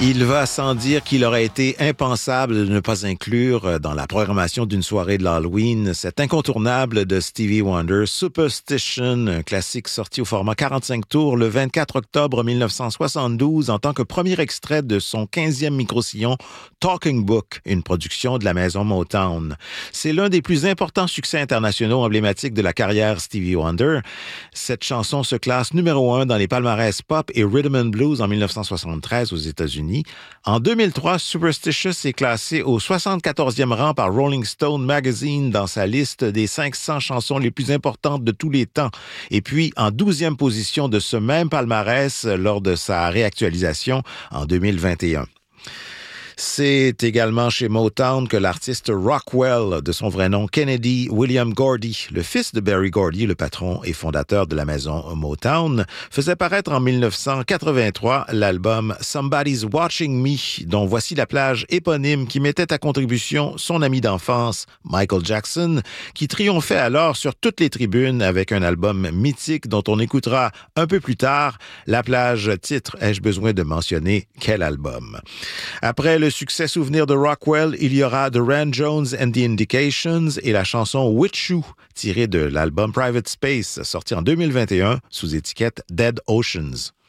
Il va sans dire qu'il aurait été impensable de ne pas inclure dans la programmation d'une soirée de l'Halloween cet incontournable de Stevie Wonder, Superstition, un classique sorti au format 45 tours le 24 octobre 1972 en tant que premier extrait de son 15e micro-sillon Talking Book, une production de la maison Motown. C'est l'un des plus importants succès internationaux emblématiques de la carrière Stevie Wonder. Cette chanson se classe numéro 1 dans les palmarès pop et rhythm and blues en 1973 aux États-Unis. En 2003, Superstitious est classé au 74e rang par Rolling Stone Magazine dans sa liste des 500 chansons les plus importantes de tous les temps. Et puis, en 12e position de ce même palmarès lors de sa réactualisation en 2021. C'est également chez Motown que l'artiste Rockwell, de son vrai nom Kennedy William Gordy, le fils de Berry Gordy, le patron et fondateur de la maison Motown, faisait paraître en 1983 l'album Somebody's Watching Me, dont voici la plage éponyme qui mettait à contribution son ami d'enfance, Michael Jackson, qui triomphait alors sur toutes les tribunes avec un album mythique dont on écoutera un peu plus tard. La plage titre, ai-je besoin de mentionner quel album? Après le succès souvenir de Rockwell, il y aura The Ran Jones and the Indications et la chanson With You, tirée de l'album Private Space, sorti en 2021 sous étiquette Dead Oceans.